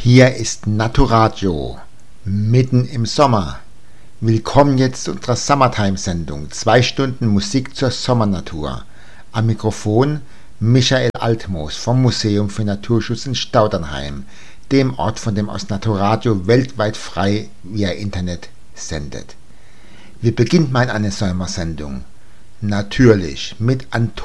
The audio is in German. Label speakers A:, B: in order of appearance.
A: Hier ist Naturadio, mitten im Sommer. Willkommen jetzt zu unserer Summertime-Sendung. 2 Stunden Musik zur Sommernatur. Am Mikrofon Michael Altmoos vom Museum für Naturschutz in Staudernheim, dem Ort, von dem aus Naturadio weltweit frei via Internet sendet. Wie beginnt man eine Sommersendung? Natürlich mit Antonio